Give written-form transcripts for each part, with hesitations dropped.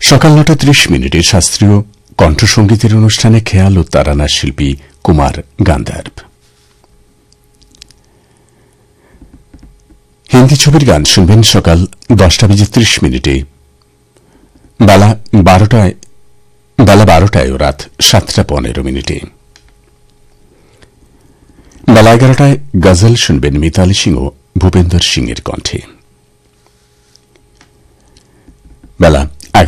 সকাল ৯:৩০ শাস্ত্রীয় কণ্ঠসঙ্গীতের অনুষ্ঠানে খেয়াল ও তারানা শিল্পী কুমার গান্ধার্ব। হিন্দি ছবির গান শুনবেন সকাল 10:৩০ বেলা 12টায় ও রাত 7:15। বেলা 11টায় গজল শুনবেন মিতালি সিং ও ভূপেন্দর সিং এর কণ্ঠে। বেলা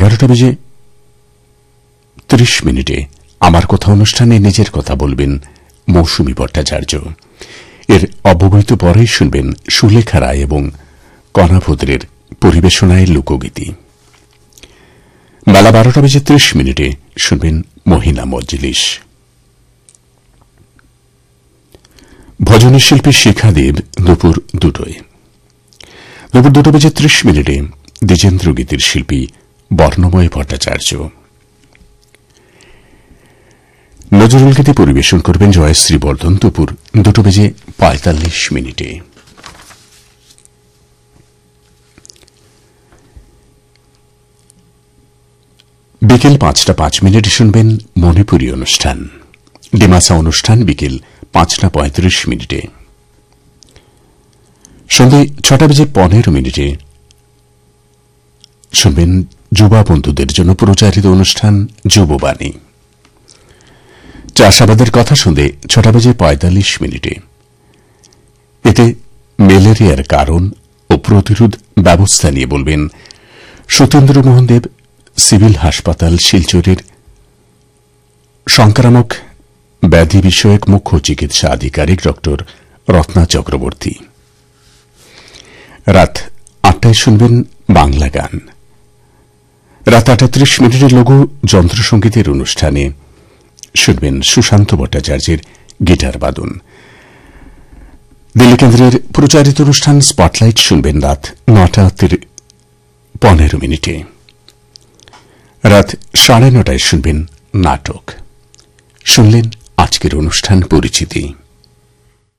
11:30 আমার কথা অনুষ্ঠানে নিজের কথা বলবেন মৌসুমী ভট্টাচার্য। এর অব্যবহিত পরেই শুনবেন সুলেখা রায় এবং কণাভদ্রের পরিবেশনায় লোকগীতি। বেলা 12:30 শুনবেন মহিলা মজলিস। ভজনী শিল্পী শিখা দেব দুপুর 2টায়। দুপুর 2:30 দ্বিজেন্দ্র গীতির শিল্পী বর্ণময় ভট্টাচার্য। নজরুল গীতি পরিবেশন করবেন জয়শ্রী বর্ধন দুপুর 2:45। বিকেল 5:05 শুনবেন মণিপুরী অনুষ্ঠান। ডিমাসা অনুষ্ঠান বিকেল 5:35। সন্ধ্যে 6:15 শুনবেন যুবা বন্ধুদের জন্য প্রচারিত অনুষ্ঠান যুববাণী। চাষাবাদের কথা সন্ধ্যে 6:45। এতে ম্যালেরিয়ার কারণ ও প্রতিরোধ ব্যবস্থা নিয়ে বলবেন সত্যেন্দ্রমোহন দেব, সিভিল হাসপাতাল শিলচরের সংক্রামক ব্যাধি বিষয়ক মুখ্য চিকিৎসা আধিকারিক ড রত্না চক্রবর্তী। রাত 8টায় শুনবেন বাংলা গান। রাত 8:30 লঘু যন্ত্রসঙ্গীতের অনুষ্ঠানে শুনবেন সুশান্ত ভট্টাচার্যের গিটার বাদন। দিল্লি কেন্দ্রের প্রচারিত অনুষ্ঠান স্পটলাইট শুনবেন রাত 9:15। রাত 9:30 শুনবেন নাটক। শুনলেন আজকের অনুষ্ঠান পরিচিতি।